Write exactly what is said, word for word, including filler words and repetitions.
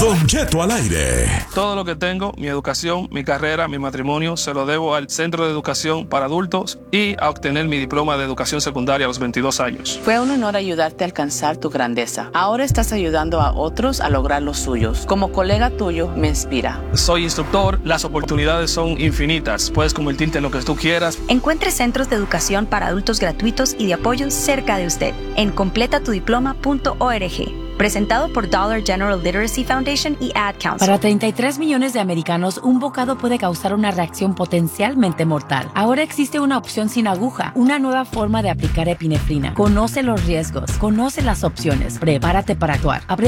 Don Cheto al aire. Todo lo que tengo, mi educación, mi carrera, mi matrimonio, se lo debo al Centro de Educación para Adultos y a obtener mi diploma de educación secundaria a los veintidós años. Fue un honor ayudarte a alcanzar tu grandeza. Ahora estás ayudando a otros a lograr los suyos. Como colega tuyo, me inspira. Soy instructor, las oportunidades son infinitas. Puedes convertirte en lo que tú quieras. Encuentre centros de educación para adultos gratuitos y de apoyo cerca de usted en completa tu diploma punto org. Presentado por Dollar General Literacy Foundation y Ad Council. Para treinta y tres millones de americanos, un bocado puede causar una reacción potencialmente mortal. Ahora existe una opción sin aguja, una nueva forma de aplicar epinefrina. Conoce los riesgos, conoce las opciones, prepárate para actuar.